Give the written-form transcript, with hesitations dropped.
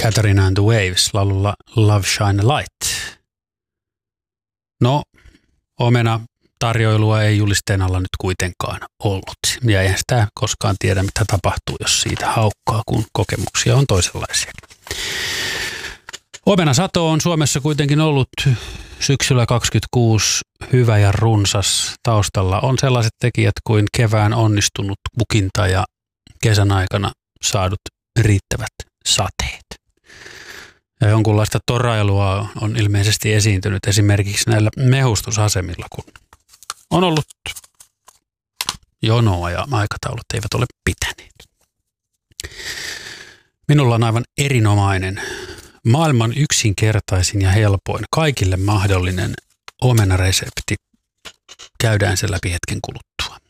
Catherine and the Waves laululla Love Shine a Light. No, omena tarjoilua ei julisteen alla nyt kuitenkaan ollut. Ja eihän sitä koskaan tiedä, mitä tapahtuu, jos siitä haukkaa, kun kokemuksia on toisenlaisia. Omenasato on Suomessa kuitenkin ollut syksyllä 2026 hyvä ja runsas. Taustalla on sellaiset tekijät kuin kevään onnistunut kukinta ja kesän aikana saadut riittävät sateet. Ja jonkunlaista torailua on ilmeisesti esiintynyt esimerkiksi näillä mehustusasemilla, kun on ollut jonoa ja aikataulut eivät ole pitäneet. Minulla on aivan erinomainen, maailman yksinkertaisin ja helpoin, kaikille mahdollinen omenaresepti. Käydään se läpi hetken kuluttua.